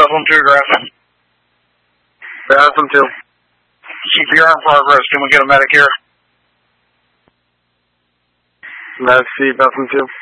Bethlehem 2 aggressive. Bethlehem 2. CPR in progress. Can we get a medic here? Med C, Bethlehem 2.